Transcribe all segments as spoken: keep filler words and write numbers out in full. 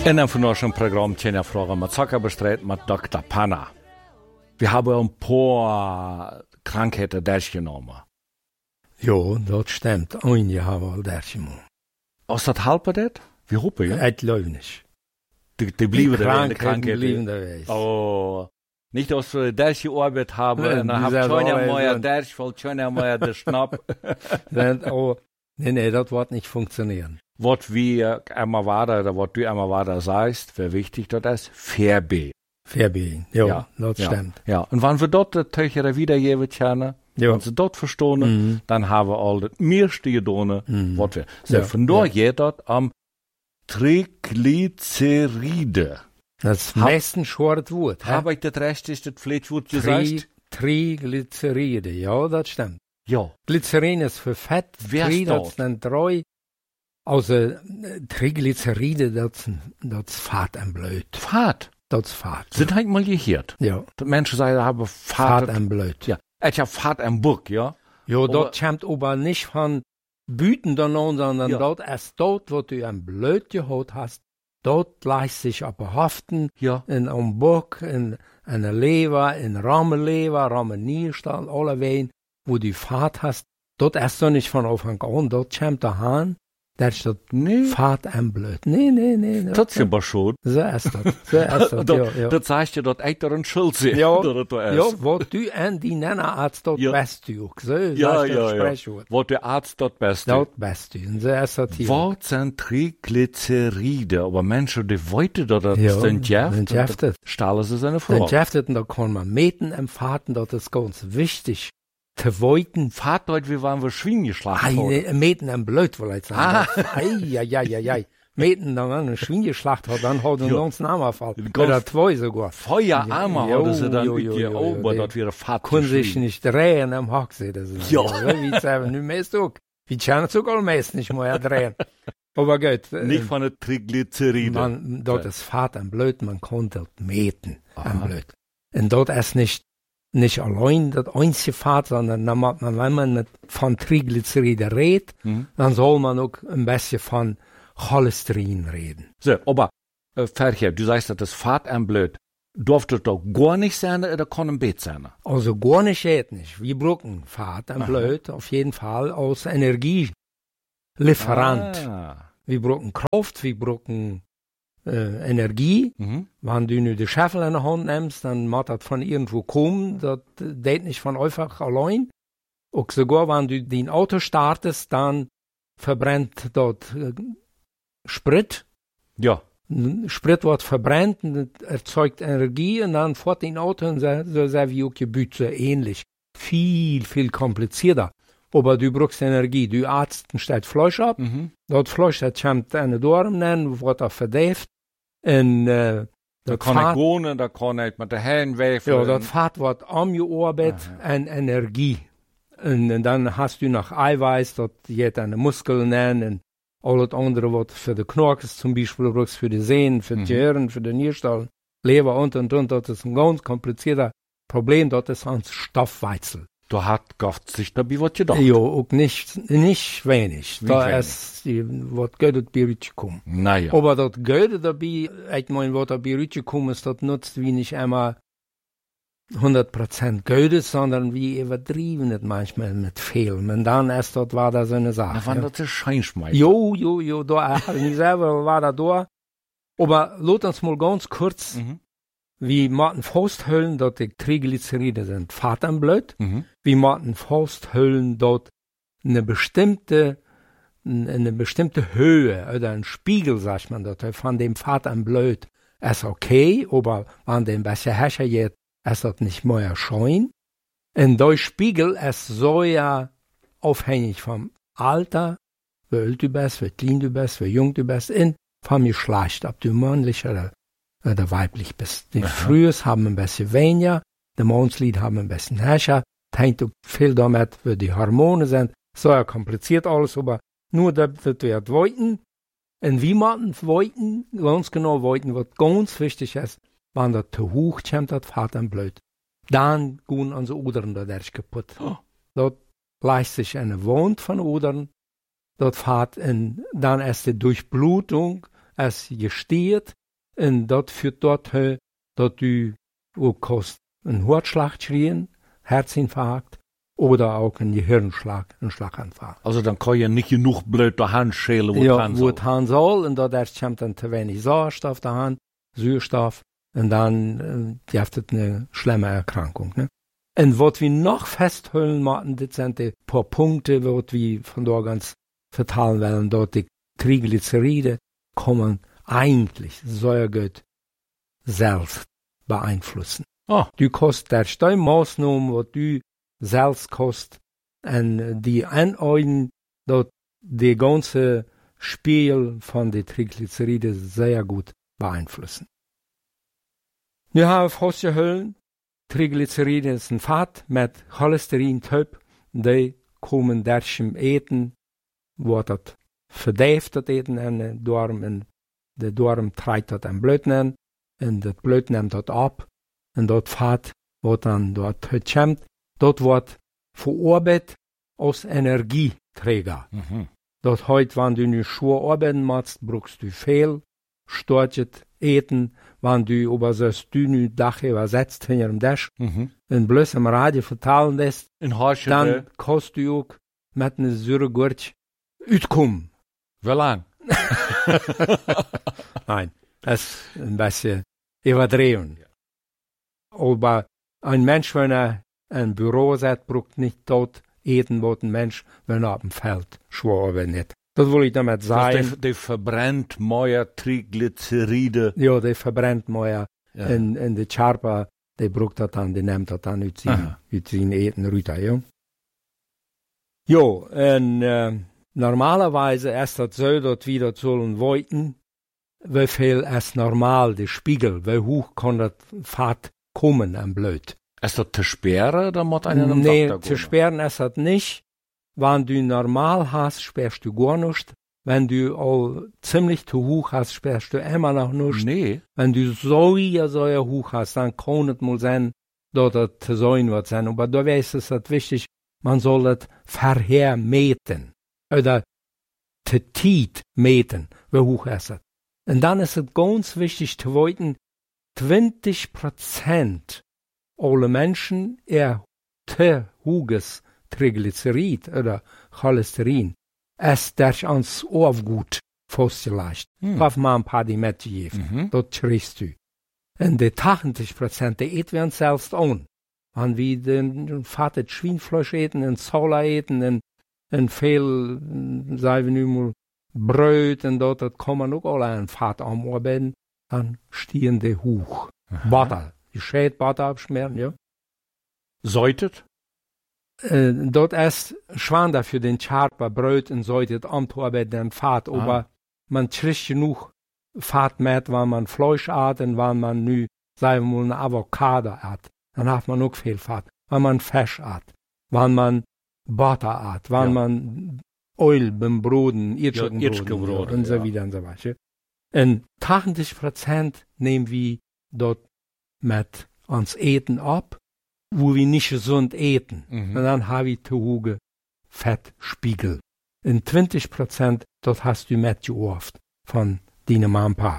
In einem von unserem Programm Tjena Fragen mit Zucker bestreit mit Doktor Panna. Wir haben ein paar Krankheiten durchgenommen. Ja, dat stimmt. Eine haben wir al durchgenommen. Ist das halb das? Wie hoppen, ja? Het läuft nicht. Die, die blieben da in der Die Krankheit. blieben da weg. Oh. Nicht, dass wir durchgearbeitet haben, Ja, und dann die haben sagen, schon oh, einmal ja, ein Durchfall, schon einmal der Schnapp. Dann, oh, nee, nee, das wird nicht funktionieren. Was wir einmal weiter, oder was du einmal weiter sagst, wie wichtig das ist, Fairbe. Fairbeing, ja, Ja, das ja. stimmt. Ja, und wenn wir dort die Töchter wiedergeben können, Ja. wenn sie dort verstehen, Mhm. dann haben wir all das meiste getan, Mhm. was wir. So, Ja, von da ja. geht das am Triglyceride. Das ist Hab- meistens schweres Wort. Habe ich das richtig, das Fleischwort gesagt? Tri, Triglyceride, ja, das stimmt. Ja. Glycerin ist für Fett, Wer Tri, ist das das? sind drei. Also, äh, Triglyceride, das, das ist Fett am Blut. Fahrt. Das ist Fett. Sind halt mal gehört. Ja, Die Menschen sagen, haben Fett Fahrt. am Blut. Ja. Ich habe Fahrt am Buck, ja. Ja, Aber- dat kommt aber nicht von Büten danach, sondern Ja. dort erst dort, wo du am Blut gehabt hast, dort lässt sich aber haften, Ja. in einem Bock, in einer Leber, in Rahmenleber, Rahmennierstall, alle Wehen, wo du Fahrt hast, dort erst du nicht von Anfang an, dort kommt der Hahn, der ist dort Nee. Fahrt am Blut. Nee, nee, nee. Das ist aber schon. So ist das, so ist das, Das, ja, ja. das sagt ja, dass ich daran schuld bin. Ja, dass das ja, ist. wo du an die Nennerarzt dort Ja. bist du, so, Ja, so ist ja, das ja. Sprichwort. Wo der Arzt dort beste. Dort bist du, und so ist das hier. Was sind Triglyceride? Aber Menschen, die wollten, dass das Ja, sind ja, sind jaftet. stellen sie seine Den Frage. Jaftet, da kann man meten empfaten, das ist ganz wichtig. Te woiten, Fahrt dort, wie waren wir Schwein geschlagen ei, worden. ne, meten am Blut, will ich sagen. Ei, ei, ei, ei, ei. Meten, dann an ein Schwein geschlacht hat, dann hat er Ja. uns einen Namenfall. Ganz- Oder zwei sogar. Feuerarmer Jo, haben sie dann jo, jo, jo, jo, geobert, die dass wir Fahrt Können sich nicht drehen am Haxe, das ist Ja. so, wie ich sage, nu meist auch. Wie kann es auch allmeist nicht mehr drehen. Aber gut. äh, Nicht von der Triglyceride. Man, dort ist Fahrt am Blut, man kann dort meten am Aha. Blut. Und dort ist nicht, nicht allein das einzige Fahrt, sondern dann macht man, wenn man mit, von Triglyceride redet, Mhm. dann soll man auch ein bisschen von Cholesterin reden. So, aber, äh, Fercher, du sagst, das ist Fahrt am Blut. Durfte doch gar nicht sein, oder kann ein Bett sein? Also gar nicht geht nicht. Wir brauchen Fahrt am Aha. Blut auf jeden Fall als Energielieferant. Ah. Wir brauchen Kraft, wir brauchen äh, Energie. Mhm. Wenn du nur die Scheffel in der Hand nimmst, dann muss das von irgendwo kommen. Das geht nicht von einfach allein. Und sogar wenn du dein Auto startest, dann verbrennt dort äh, Sprit. Ja. Sprit wird verbrennt und das erzeugt Energie und dann fährt dein Auto und so, so sei wie auch Gebüt, so ähnlich. Viel, viel komplizierter. Aber du brauchst Energie. Du Arzt stellt Fleisch ab. Mhm. Dat Fleisch, dat kommt eine Dorm nennen, wird er verdäft. Und, äh, Da dat kann ich Fahrt, wohnen, da kann ich mit der Hände werfen. ja, dat Fahrt wird angearbeitet an Energie. Und, und dann hast du noch Eiweiß, dat geht eine Muskeln nennen, und alles andere, was für die Knorkes zum Beispiel brauchst, für die Sehnen, für die Mhm. Gehirn, für die Nierstallen, Leber und und und. Das ist ein ganz komplizierter Problem, das ist ein Stoffwechsel. Du hast Gott sich dabei was gedacht. Ja, auch nicht, nicht wenig. Nicht da wenig. ist, was geht das Birütje kommen. Naja. Aber dat Geld dabei, ich mein, was dabei rausgekommen ist, das nutzt wie nicht einmal hundert Prozent Geld ist, sondern wie übertrieben es manchmal mit Fehlen. Und dann erst dort war da so eine Na, Sache. wann Ja. das ist Scheinschmeißer. Jo, jo, jo, da, ich selber war da da. Aber lot uns mal ganz kurz, Mhm. wie Martin Fausthöllen, dort die Triglyceride sind Fett am Blut, Mhm. wie Martin Fausthöllen dort eine bestimmte eine bestimmte Höhe oder ein Spiegel, sagt man dort, von dem Fett am Blut ist okay, aber wenn dem besser herrscher geht, ist das nicht mehr schön. Und der Spiegel ist so ja aufhängig vom Alter, wie alt du bist, wie klein du bist, wie jung du bist, und vom Geschlecht, ob du männlich oder, oder weiblich bist. Die Aha. Frühers haben ein bisschen weniger, die Mannslied haben ein bisschen herrscher, das hängt auch viel damit, wie die Hormone sind, so ja kompliziert alles, aber nur, dass wir wollten, und wie man wollten, ganz genau wollten, was ganz wichtig ist, wenn das zu hoch kommt, das Fett am Blut, dann gehen unsere Udern da durch kaputt. Oh. Dort leistet sich eine Wand von Udern, dort Fett, und dann ist die Durchblutung es gestiert, und dort führt dort, dass du auch kannst einen Herzschlag kriegen, Herzinfarkt, oder auch einen Gehirnschlag, einen Schlaganfall. Also dann kann je nicht genug Blut der Hand schälen, wo ja, es Hand wo soll. es Hand soll, und dort erst kommt dann zu wenig Sauerstoff der Hand, Sauerstoff, und dann äh, gibt es eine schlimme Erkrankung. Ne? Und was wir noch festhalten müssen, das sind die paar Punkte, was wir von da ganz verteilen wollen, dort die Triglyceride kommen eigentlich sehr gut selbst beeinflussen. Oh. Du kannst der Steuermaßnahmen, was du selbst kostet, und die Anordnung, dort die ganze Spiel von den Triglyceride sehr gut beeinflussen. Wir haben festgestellt, Triglyceride ist ein Fett mit Cholesterintyp, die kommen durch im Eten, wo das verdäft das Eten in den Darm, und der Darm treibt das am Blut an, und das Blut nimmt das ab, und dort Fett, wo dann dort kommt, dort wird verarbeitet als Energieträger. Mhm. Dort heute, wenn du nicht schwer arbeiten machst, brauchst du viel, storchet, eten, wenn du über so ein dünne Dach übersetzt hinter dem Tisch, Mhm. und bloß im Radio vertalen lässt, In Harsche, dann kannst du auch mit einer Säuregurke auskommen. wie lang? Nein, das ist ein bisschen überdrehen. Aber ein Mensch, wenn er ein Büro sitzt, braucht nicht dort eten, was ein Mensch, wenn er auf dem Feld schwer arbeitet. Das will ich damit sagen. Also der verbrennt mehr Triglyceride. Ja, der verbrennt mehr. Ja. Und, und der Charpa, der braucht das dann, der nimmt das dann aus seinem sein Eten runter, ja. Ja, und äh, normalerweise ist das so, dass wir das sollen wollten, wie viel ist normal, der Spiegel, wie hoch kann das Fett kommen am Blut. Ist das zu sperren, dann muss einer am Nee, Doktor zu gehen? sperren ist das nicht. Wenn du normal hast, sperrst du gar nichts. Wenn du all ziemlich zu hoch hast, sperrst du immer noch nichts. Nee. Wenn du so ja so ja hoch hast, dann kann es mal sein, dass das zu sein wird sein. Aber da weiß es das wichtig, man soll das vorher meten. Oder zu tief meten, wie hoch ist das. Und dann ist es ganz wichtig zu wissen, zwanzig Prozent aller Menschen eher zu hohes Triglycerid oder Cholesterin ist durch ans Aufgut festgelegt. Hm. Kauf mal ein paar die mitgegeben. Mhm. Das kriegst du. Und die achtzig Prozent, die eten wir uns selbst an. Wenn wir den fettes Schweinfleisch eten, und Sola eten, und, und viel, sagen wir nun mal, Brot, und dort, das kann man auch alle ein Fett anarbeiten, dann stehen die hoch. Butter. Die Schäd Butter abschmieren, ja. Säutet? Äh, dort ist schwander für den Charpa Brot und säutet anzuarbeiten an Fett, Ah. aber man kriegt genug Fett mit, wenn man Fleisch hat und wenn man nu, sagen wir mal, eine Avocado hat, dann hat man auch viel Fett. Wenn man Fisch hat, wenn man Butter hat, wenn Ja. man Öl beim Broden, Irrtschenbrot Irrtschenbrot, und so ja. weiter und so weiter. Und achtzig Prozent nehmen wir dort mit ans Eten ab, wo wir nicht gesund eten. Mhm. Und dann habe ich zu hohe Fettspiegel. In zwanzig Prozent, dort hast du mitgeoft von deinem Mama.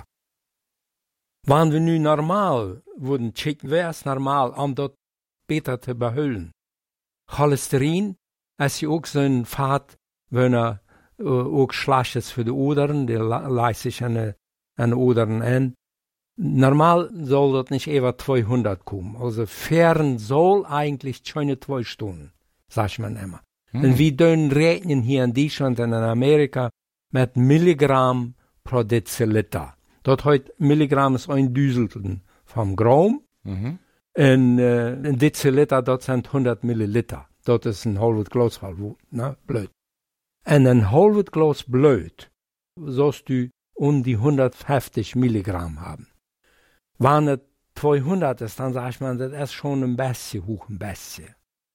Wenn wir nun normal würden checken, wäre es normal, um dort besser zu behüllen. Cholesterin ist ja auch so ein Fett, wenn er äh, auch schlecht ist für die Odern, der leistet sich an den Odern an. Normal soll das nicht über zweihundert kommen. Also fern soll eigentlich schon zwei Stunden, sagt man immer. Hm. Und wir dürfen rechnen hier in Deutschland und in Amerika mit Milligramm pro Deziliter. Dort heute Milligramm ist ein Düselten vom Gramm. Mhm. Und äh, ein Deziliter, dort sind hundert Milliliter. Dort ist ein halbes Glas voll, ne, Blut. Und ein halbes Glas Blut sollst du um die hundertfünfzig Milligramm haben. Wenn es zweihundert ist, dann sagt man, das ist schon ein bisschen hoch, ein bisschen.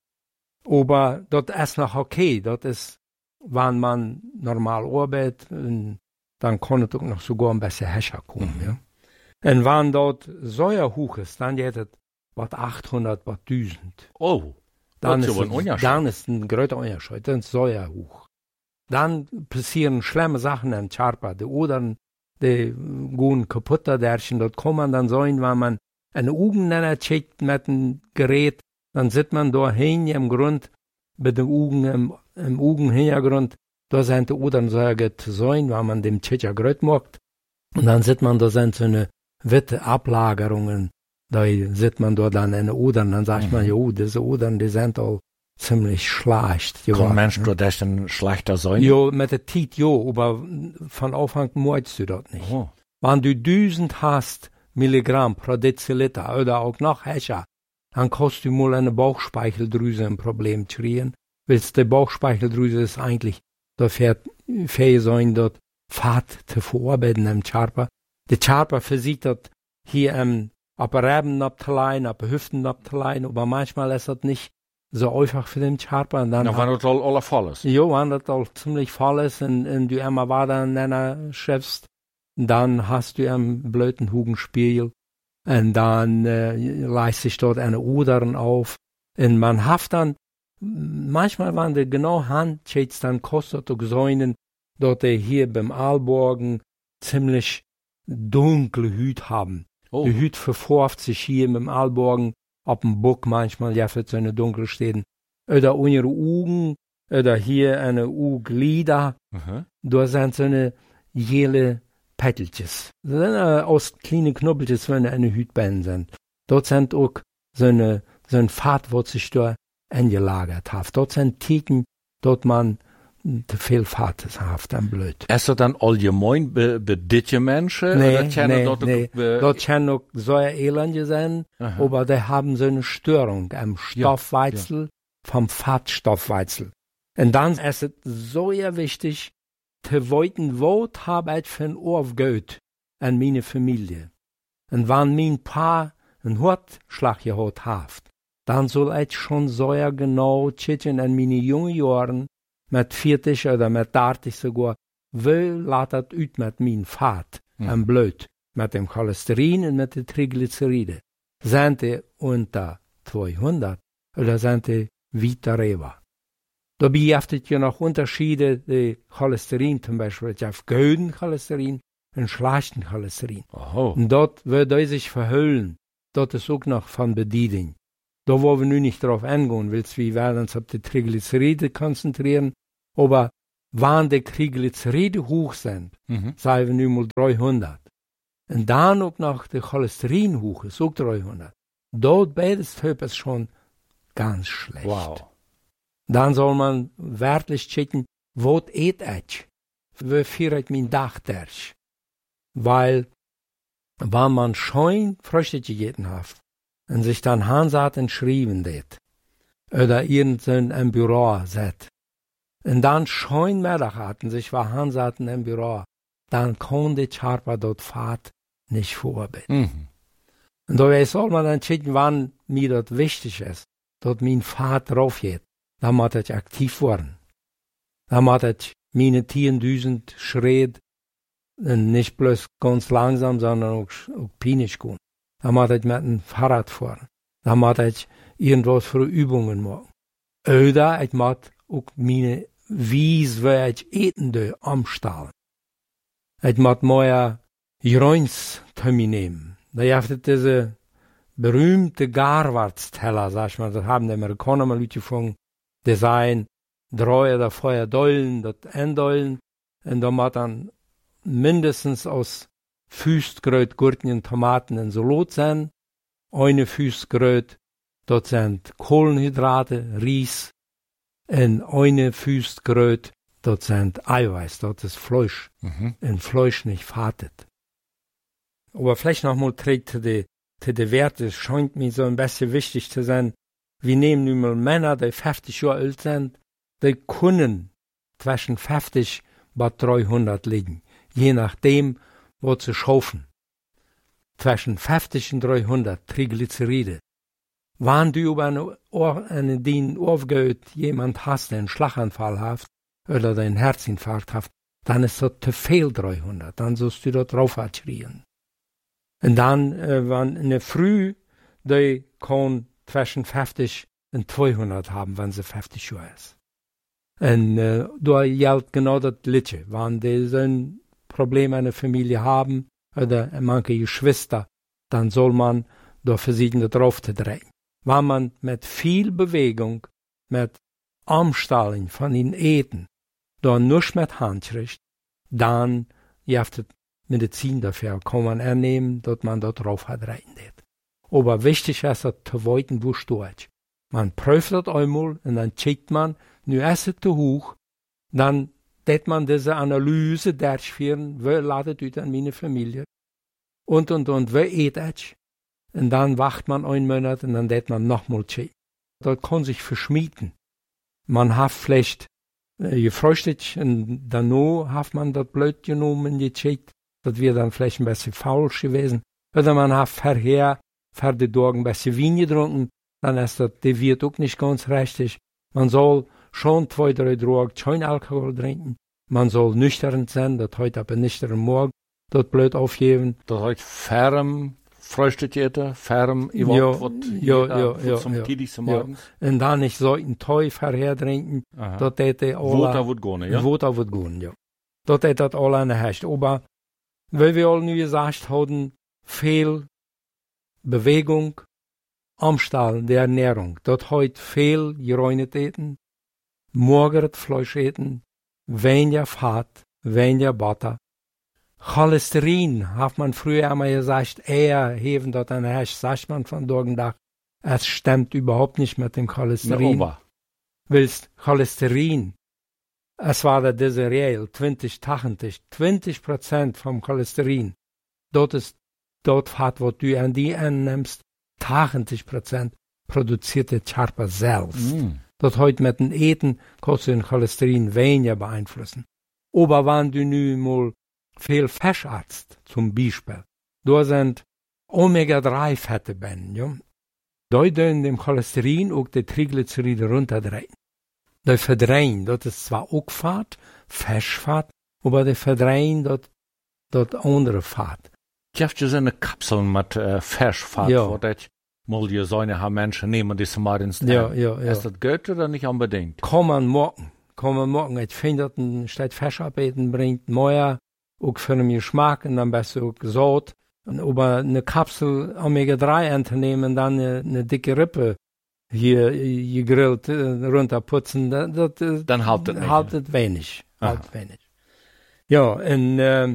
Aber das ist noch okay. Das ist, wenn man normal arbeitet, dann kann es auch noch sogar ein bisschen höher kommen. Mhm. Ja. Und wenn dort Säure hoch ist, dann geht es was achthundert, was tausend. Oh, Dann das ist, ist aber ein es, Unterschied. dann ist ein größer Unterschied. Dann ist Säure hoch. Dann passieren schlimme Sachen im Charpa. Die Odern, die guten kaputter derchen, dort kann man dann sein, wenn man eine Augen checkt mit dem Gerät, dann sieht man da hin im Grund, mit den Augen im, im Augenhintergrund, da sind die Udern so zu sein, wenn man dem Tschitcher Gröt macht. Und dann sieht man, da sind so eine witte Ablagerungen, da sieht man da dann eine Udern, dann sagt mhm. man, jo, diese Udern, die sind all ziemlich schlecht. Kann Mensch, du das denn schlechter sein? Jo, mit der Tiet, jo, aber von Anfang möchtest du das nicht. Oh. Wenn du tausend hast, Milligramm pro Deziliter oder auch noch höher, dann kannst du mal eine Bauchspeicheldrüse ein Problem kriegen. Willst die Bauchspeicheldrüse ist eigentlich dafür fähig sein, dort Fett zu verarbeiten im Körper. Der Körper versieht das hier im Reben abzuleihen, ab Hüften abzuleihen, aber manchmal ist das nicht so einfach für den Körper. Und dann ja, wenn das all, all voll ist. Ja, wenn das all ziemlich voll ist und, und du immer weiter nennen schaffst, dann hast du einen blöden Hugenspiel und dann äh, leist sich dort eine Udern auf und man hat dann, manchmal, wenn du genau Hand schätzt, dann kostet es Säunen, dort die hier beim Aalborgen ziemlich dunkle Hüt haben. Oh. Die Hüt verforft sich hier mit dem Aalborgen auf dem Buck manchmal, ja, für so eine dunkle Stehen. Oder unsere Augen, oder hier eine Auglieder, uh-huh. Da sind so eine jele Pettelches. Aus kleinen Knubbelches, wenn eine Hütbein sind. Dort sind auch so eine, so ein Fahrt, wo sich da eingelagert hat. Dort sind Tiken, dort man te viel Fahrt hat, dann blöd. Ist das dann allgemein bei, bei ditje Menschen? Nee, oder nee, dort nee. Be- dort können auch so Elende sein, aha. Aber die haben so eine Störung am Stoffwechsel, ja, ja. Vom Fettstoffwechsel. Und dann ist es so ja wichtig, zu wissen, was habe ich für ein Aufgehört an meine Familie. Und wenn mein Paar einen Hortschlag gehabt hat, dann soll ich schon so ja genau checken an meine jungen Jahren, mit vierzig oder mit dreißig sogar, wie lässt das ut mit meinem Fett mhm. am Blut, mit dem Cholesterin und mit den Triglyceriden. Sind die unter zweihundert oder sind die weiter rüber? Dabei gibt es ja noch Unterschiede, die Cholesterin zum Beispiel, ich habe guten Cholesterin und schlechten Cholesterin. Oh. Und dort wird er sich verhüllen. Dort ist auch noch von Bedienung. Da wollen wir nun nicht drauf eingehen, willst wir werden uns auf die Triglyceride konzentrieren, aber wenn die Triglyceride hoch sind, mhm. sagen wir nun mal dreihundert, und dann auch noch der Cholesterin hoch ist, auch dreihundert, dort beides Typ ist schon ganz schlecht. Wow. Dann soll man wirklich checken, was eet ich, wie führt mein Dach durch. Weil, wenn man schon Früchte gegessen hat, und sich dann Hansat und schrieben det, oder irgendein im Büro set, und dann schon Mittag hatten, sich war Hansaten im Büro, dann konnte die Charpa dort Fahrt nicht vorbereiten. Mhm. Und da soll man dann checken, wann mir dort wichtig ist, dort mein Fahrt drauf geht. Da muss ich aktiv werden. Da muss ich meine zehntausend Schritt nicht bloß ganz langsam, sondern auch, auch pinisch gehen. Da muss ich mit dem Fahrrad fahren. Da muss ich irgendwas für Übungen machen. Oder ich muss auch meine Wies, wie ich eten do, umstellen. Ich muss mehr Joins zu mir nehmen. Da gibt es diese berühmte Garwartsteller, sag ich mal, das haben die Amerikaner mal gefunden. Die seien drei oder vier Dollen, das Endollen, und da muss dann mindestens aus Füßgröt, Gurken, Tomaten und Salat sein. Eine Füßgröt, dort sind Kohlenhydrate, Reis, und eine Füßgröt, dort sind Eiweiß, dort ist Fleisch, mhm. und Fleisch nicht fattet. Aber vielleicht noch mal trägt zu den zu den Werten, es scheint mir so ein bisschen wichtig zu sein. Wir nehmen nun mal Männer, die fünfzig Jahre alt sind, die können zwischen fünfzig bis dreihundert liegen, je nachdem, wo sie schaufen. Zwischen fünfzig und dreihundert Triglyceride. Wenn du über eine, Ohr, eine den aufgehört jemand hast, der einen Schlaganfall hat, oder den Herzinfarkt hat, dann ist das zu viel dreihundert, dann sollst du da drauf schreien. Und dann, äh, wenn in der Früh, die kann zwischen fünfzig und zweihundert haben, wenn sie fünfzig Jahre ist. Und äh, da gilt genau das Gleiche. Wenn die so ein Problem in der Familie haben oder manche Geschwister, dann soll man da versuchen, drauf zu drehen. Wenn man mit viel Bewegung, mit Umstellen von den Eten, da nicht mit Handschrift, dann jaftet Medizin dafür, kann man ernehmen, dass man da drauf hat rein wird. Aber wichtig ist, dass zu weiten, wo steht. Man prüft das einmal und dann checkt man, nu ist es zu hoch, dann wird man diese Analyse durchführen, wer ladet ut an meine Familie und und und, wer eat es. Und dann wacht man einen Monat und dann wird man nochmal checken. Das kann sich verschmieden. Man hat vielleicht äh, gefrühstückt und danach hat man das blöd genommen und gecheckt, das wird dann vielleicht ein bisschen falsch gewesen. Oder man hat vorher, vor den Tagen ein bisschen Wein getrunken, dann ist das, die wird auch nicht ganz richtig. Man soll schon zwei, drei Tage kein Alkohol trinken. Man soll nüchtern sein, das heute aber nüchtern morgen, das blöd aufgeben. Das heute ferm frühstückt jeder, ferm Ja, überhaupt ja, ja, ja, zum ja, Tidigsten ja. morgens. Und dann nicht so ein Teuf vorher trinken, Aha. das hätte Water wird gehen, ja? Water wird gehen, ja. Das hätte das alle nicht. Aber, weil wir alle nu gesagt haben, viel Bewegung, Umstellen der Ernährung, das heute viel geräunet eten, morgen Fleisch eten, weniger Fett, weniger Butter. Cholesterin, hat man früher einmal gesagt, eher heben dort an Herz, sagt man von Tag. Es stimmt überhaupt nicht mit dem Cholesterin. Na, Willst Cholesterin, es war da diese Regel, zwanzig, achtzig, zwanzig Prozent vom Cholesterin, dort ist, dort Fett, was du an die annimmst, achtzig Prozent produziert der Körper selbst. Mm. Das heute mit dem Eten kannst du den Cholesterin weniger beeinflussen. Aber wenn du nu mal viel Fisch isst, zum Beispiel, da sind Omega drei Fette drin, ja. Da können dem Cholesterin auch die Triglyceride runterdrehen. Die verdrehen, das ist zwar auch Fett, Fischfett, aber die verdrehen das, das andere Fett. Ich habe so eine Kapsel mit äh, Fischfett, Ja. wo das mal die Säune haben Menschen nehmen, die sind mal ins Ja, ja, ja. Ist das gut oder nicht unbedingt? Kann man morgen, kann man morgen. Ich finde, dass ein Stück Fisch abeten bringt mehr, auch für den Geschmack und dann besser auch Salt. Aber eine Kapsel Omega drei anzunehmen, dann eine, eine dicke Rippe hier gegrillt äh, runterputzen, das, das Dann haltet nicht. haltet wenig. Aha. Haltet wenig. Ja, und äh,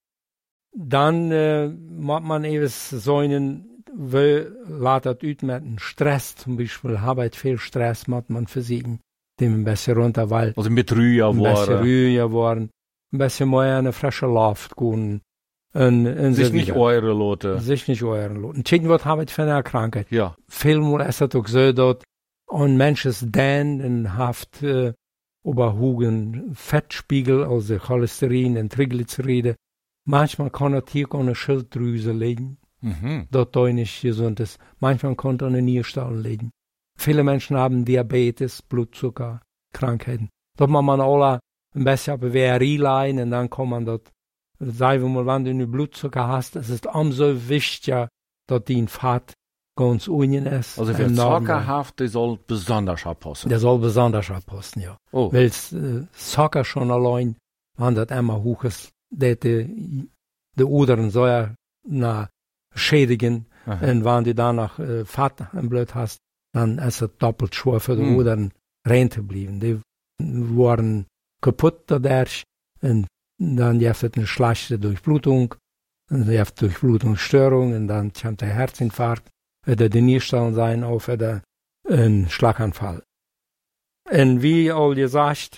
dann äh, macht man eben so einen, weil ladet ut mit einem Stress, zum Beispiel, Arbeit viel Stress macht man für sie, dem ein bisschen runter, weil Also mit Rühe ein bisschen war. ruhiger worden, ein bisschen mehr in eine frische Luft gehen. Und, und Sich so nicht wieder. eure Leute. Sich nicht euren Leuten. Checken, was habe ich für eine Krankheit? Ja. Vielmal ist es auch so, dass ein Mensch ist dann in Haft, äh, über hohen Fettspiegel, also Cholesterin und Triglyceride. Manchmal kann es hier an der Schilddrüse liegen, Mhm. das da nicht gesund ist. Manchmal kann es an den Nierstellen liegen. Viele Menschen haben Diabetes, Blutzucker, Krankheiten. Da muss man alle ein bisschen auf W R I leihen und dann kann man das, sagen wir mal, wenn du einen Blutzucker hast, es ist umso wichtiger, dass dein Fett ganz unten ist. Also wer und normal. Zuckerhaft, der soll besonders aufpassen. Der soll besonders aufpassen, ja. Oh. Weil äh, Zucker schon allein, wenn das immer hoch ist, der die, die Udern so ja na, schädigen. Aha. Und wenn du danach äh, Fett im Blut hast, dann ist es doppelt schwer für die Hm. Udern rein zu bleiben. Die waren kaputt dadurch und dann gibt es eine schlechte Durchblutung, und du hast Durchblutungsstörung und dann kommt der Herzinfarkt oder die Nierstellen sein auf oder ein Schlaganfall. Und wie all gesagt,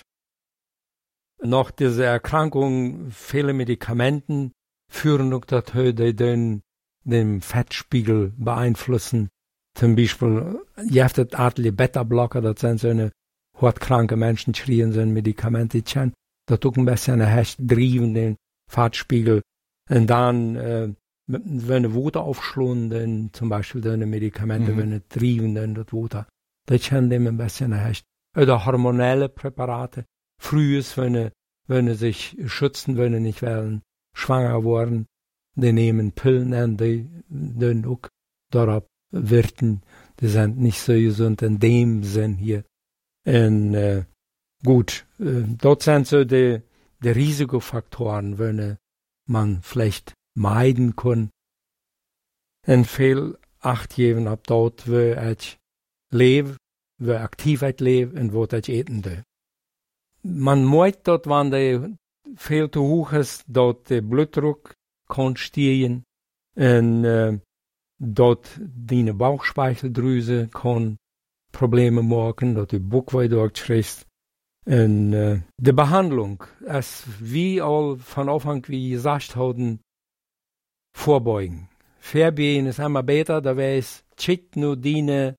noch diese Erkrankung, viele Medikamenten führen auch dazu, die den, den Fettspiegel beeinflussen. Zum Beispiel, ihr habt das Artli Beta-Blocker, das sind so eine hochkranke Menschen, schreien so ein Medikament, die kennen, das tut ein bisschen hecht driven, den Fettspiegel. Und dann, äh, wenn eine Wuter aufschlun, dann zum Beispiel so eine Medikamente, Mhm. wenn eine driven, dann das Wuter, das kann dem ein bisschen hecht. Oder hormonelle Präparate. Früh ist, wenn sie, wenn sie sich schützen, wenn sie nicht wollen, schwanger worden, die nehmen Pillen an, die dann auch darauf wirken, die sind nicht so gesund in dem Sinn hier. Und äh, gut, äh, dort sind so die, die Risikofaktoren, wenn sie man vielleicht meiden kann. En veel acht geven op dat we het leven, we actief leven en wat het eten doen. Man moet dat wanneer veel te hoog is, dat de bloeddruk kan stijgen en uh, dat die bauchspeicheldrüse kan problemen maken, dat de buikwijd doorkrijgt. En uh, de behandeling, als wie al van Anfang wie gesagt hadden, vorbeugen. Verbehen ist immer besser, da weiß, schickt nur die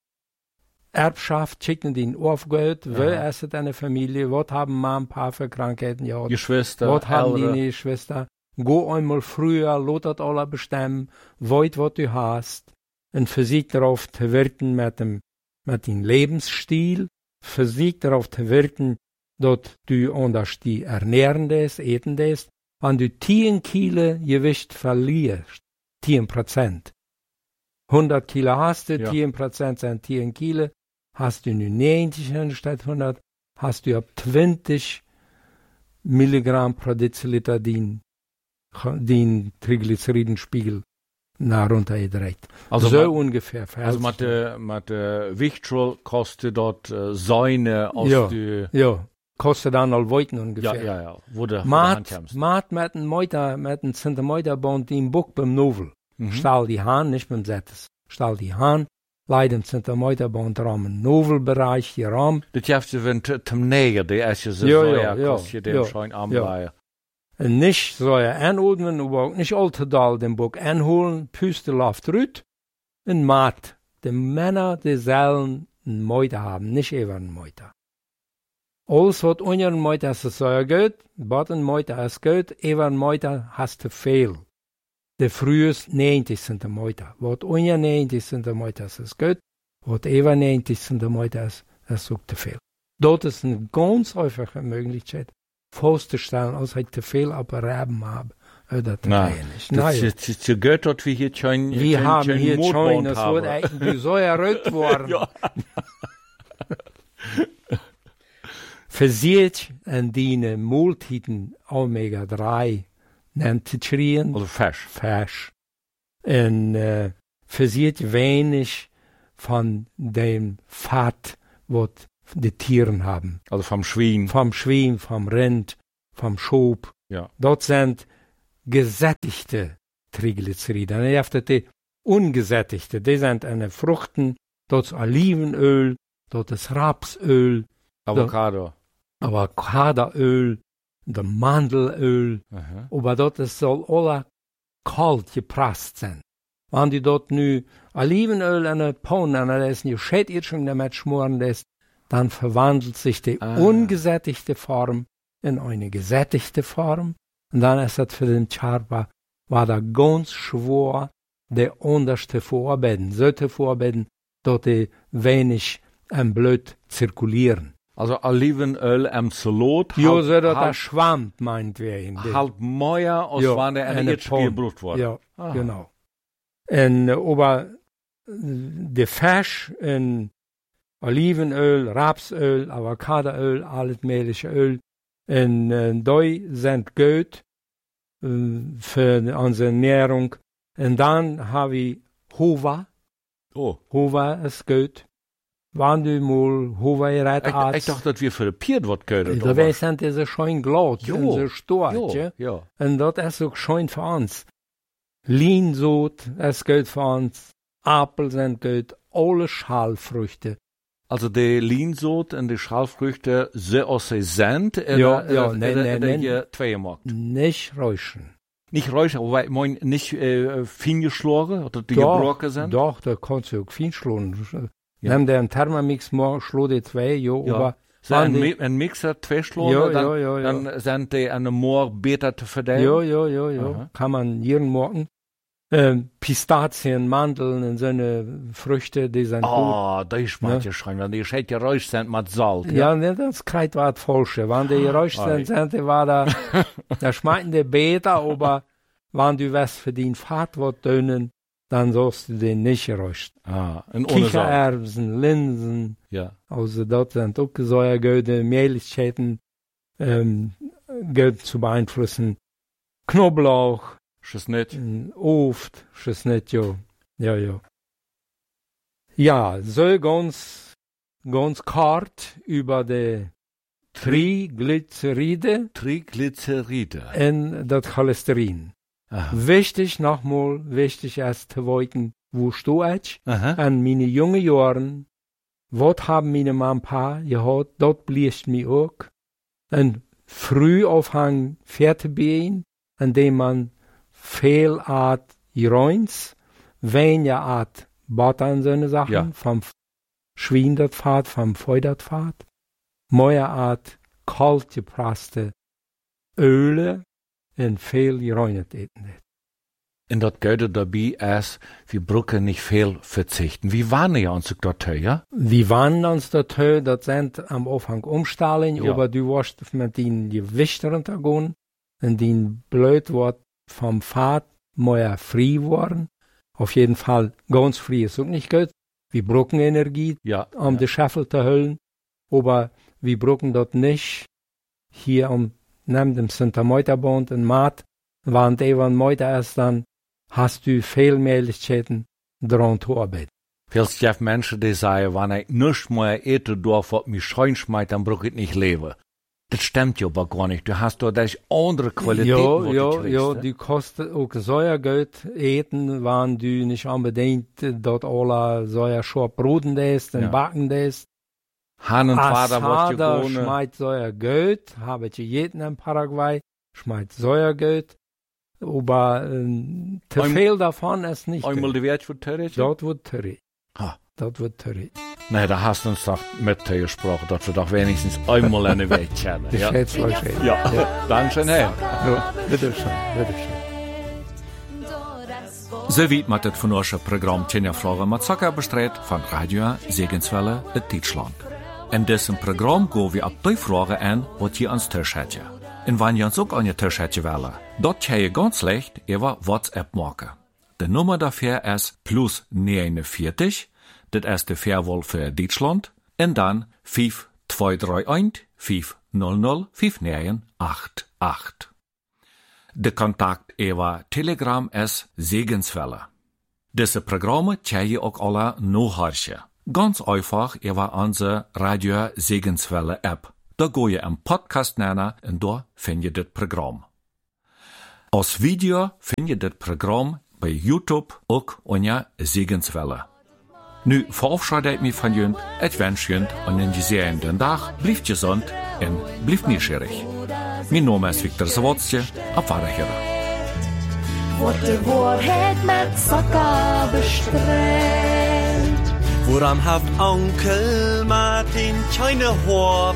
Erbschaft, schickt nur den Aufgeld, ja. Wer ist eine Familie, was haben Mama, Papa für Krankheiten, ja. Geschwister, was haben die nicht, Schwester. Go einmal früher, lot das alle bestimmen, weit, was du hast, und versuch darauf zu wirken mit dem, mit dem Lebensstil, versuch darauf zu wirken, dass du anders die ernähren des, eten des, wenn du zehn Kilo Gewicht verlierst, zehn Prozent. hundert Kilo hast du, ja. zehn Prozent sind zehn Kilo, hast du nur neunzig anstatt hundert, hast du ab zwanzig Milligramm pro Deziliter den, den Triglyceridenspiegel nach runtergedreht. Also so mat, ungefähr. Also mit der mit der Wichtschul kostet dort äh, Säune aus ja, die... Ja, kostet dann all Weiten ungefähr. Ja, ja, ja. Wo der Maat, Maat mit einem Meuter, mit einem Zentimeterband im Buck beim Novel. Mhm. Stahl die Hahn, nicht beim Settes. Stahl die Hahn, leiden Zentimeterband Rahmen Novelbereich, die Rahmen. Das heißt, wenn zum Näger, der erste so ja, ja, ja, kostet ja, dem schein am ja. Und nicht so ja anordnen, aber auch nicht allzu doll den Buck anholen, Püste läuft rüt. Und Maat, die Männer, die sollen einen Meuter haben, nicht eben einen Meuter. Alles wat onder een meter is zo goed, wat een meter is goed, even een meter has te veel. De vroegst negentig centimeter. Wat onder negentig centimeter is, is goed, wat even negentig centimeter is, is ook te veel. Dat is een ganz häufige Möglichkeit, vorzustellen, als ik te veel op een Reben habe. Dat nou, dat is zo goed dat we hier schon wir haben hier schon, das wird eigentlich so errückt worden. Ja. Versiert en die Multiten Omega drei nennt zu schreien. Also Fisch. Fisch. En uh, versiert wenig von dem Fett, was die Tiere haben. Also vom Schwein. Vom Schwein, vom Rind, vom Schop. Ja. Dort sind gesättigte Triglyceride. Und ihr habt die ungesättigte, die sind eine Fruchten, dort ist Olivenöl, dort ist Rapsöl, Avocado. Avocadoöl, der Mandelöl, Aha. aber dort soll alle kalt gepresst sein. Wenn du dort nu Olivenöl in eine Pfanne, und da ist eine Schädirschung damit schmoren lässt, dann verwandelt sich die ah. ungesättigte Form in eine gesättigte Form, und dann ist das für den Charpa, war da ganz schwer, die unterste Vorbeiden, solche Vorbeiden, dort die wenig im Blut zirkulieren. Also Olivenöl am Salat. Ja, so dass das schwammt, meint wir ihn. Halt mehr, als ja, wenn er eine gebraucht wurde. Ja, ah. Genau. Und, aber der Fisch in Olivenöl, Rapsöl, Avocadoöl, alles mögliche Öl, und äh, die sind gut äh, für unsere Ernährung. Und dann habe ich Hova. Oh. Hova ist gut. Wann du mal Hova gerät hast. Ich dachte, dass wir für die Piert was gehört. Da wir sind diese schön glatt, so stark, ja. ja. Und das ist auch schön für uns. Linsot ist gut für uns. Apfel sind gut. Alle Schalfrüchte. Also die Linsot und die Schalfrüchte, so als sie sind, ja, äh, ja, nein, nein, nein, nein. Zwei gemacht. Nicht räuschen. Nicht räuschen, aber ich meine, nicht äh, fein geschlagen, oder die gebrochen sind? Doch, da kannst du auch fein schlagen. Ja. Nimm den Thermomix morgen, schlag die zwei, jo, ja. Aber so ein, die, ein Mixer, zwei schlagen, ja, dann, ja, ja, ja. dann sind die an dem Morgen besser zu verteilen. Ja, ja, ja, ja. Aha. Kann man jeden Morgen. Ähm, Pistazien, Mandeln und so eine Früchte, die sind oh, gut. Oh, das schmeckt ja schon, wenn die schön geräuscht sind mit Salz. Ja, ja, das kriegt was Falsches. Wenn die geräuscht sind, sind die war da, da schmecken die besser, aber wenn du was für den Fahrt was tönen, dann sollst du den nicht geräuscht. Ah, und Kichererbsen, Linsen, ja. Also dort sind auch Säuergöde, Mehligkeiten, ähm, Geld zu beeinflussen. Knoblauch. Geschnit. Oft, geschnit, ja. Ja, ja. Ja, so ganz, ganz kort über die Triglyceride. Triglyceride. Und das Cholesterin. Aha. Wichtig, nochmal, wichtig ist zu wissen, wo stehe ich? Aha. An meine jungen Jahren, was haben meine Mama und Papa gehabt, dort bliest mir auch. Und früh aufhang Pferdebeen, an dem man viel Art Reins, weniger Art Butter und so eine Sachen, Ja. vom Schwein das Fahrt, vom Feu das Fahrt, mehr Art kalt gepresste Öle und viel geräunet eten. Und das Geld dabei ist, wir brauchen nicht viel verzichten. Wie waren die uns dort, ja? Wir waren uns dort, das sind am Anfang Umstellen, Ja. aber du warst mit den Gewicht runtergegangen und den Blöd wird vom Fahrt mehr frei worden. Auf jeden Fall ganz frei ist auch nicht gut. Wir brauchen Energie, Ja. um ja. die Scheffel zu hüllen, aber wir brauchen dort nicht hier um neben dem Santa Meuterband und Maat, während eben Meuter ist, dann hast du viel Möglichkeiten, daran zu arbeiten. Vieles gibt Menschen, die sagen, wenn ich nicht mehr eten darf, was mich schmeißt, dann brauche ich nicht leben. Das stimmt ja aber gar nicht. Du hast doch das andere Qualität. Ja, ja, ja, du kostet auch Säuergeld eten, wenn du nicht unbedingt dort alle Säuerschorb broden lässt und Ja. backen lässt. Han und Vater, was Asada du gewohnt. schmeißt Säuergeld, habe ich jeden in Paraguay, schmeißt Säuergeld, aber ähm, zu Ein- viel davon ist nicht Einmal gut. die Wert für Terry? Dort wird Terry. Ah. Dort wird Terry. Nee, da hast du uns doch mit dir gesprochen, dass wir doch wenigstens einmal eine Welt kennen. Die Ja, schätzt euch schön. ja. Danke schön, hey. Ja, bitteschön, bitteschön. So weit mit das von unserem Programm Tjenja Fragen mit Zucker bestreut von Radio Segenswelle in Deutschland. In diesem Programm gehen wir ab die Fragen an, was ihr ans Tisch hättet. Und wenn ihr uns auch an ihr Tisch hättet wollen, dort kann ihr ganz leicht über WhatsApp machen. Die Nummer dafür ist plus neunundvierzig, das ist die Fairwahl für Deutschland, und dann fünf zwei drei eins fünf null null fünf neun acht acht. De Kontakt über Telegram ist Segenswelle. Diese Programme kann je auch alle nachhören. Ganz einfach über unsere Radio Segenswelle App. Da go je im Podcast nennen und da find je das Programm. Als Video find je das Programm bei YouTube auch unter Segenswelle. Nu verabschiede ich mich von Jünd, ich wünsche Jünd einen gesegneten Tag, bleibt gesund und bleibt neugierig. Mein Name ist Viktor Zawodski, auf Wiedersehen. Wordt de waarheid met zakken bestreeld. Woran haft Onkel Martin keine Horf